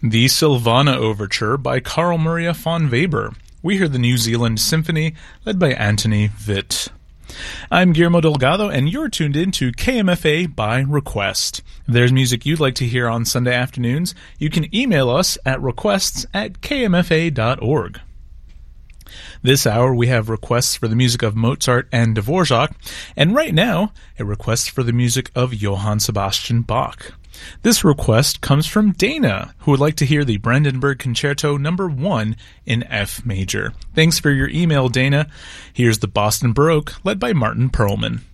The Sylvana Overture by Carl Maria von Weber. We hear the New Zealand Symphony, led by Anthony Witt. I'm Guillermo Delgado, and you're tuned in to KMFA by Request. If there's music you'd like to hear on Sunday afternoons, you can email us at requests@kmfa.org. This hour we have requests for the music of Mozart and Dvorak, and right now, a request for the music of Johann Sebastian Bach. This request comes from Dana, who would like to hear the Brandenburg Concerto No. 1 in F major. Thanks for your email, Dana. Here's the Boston Baroque, led by Martin Perlman.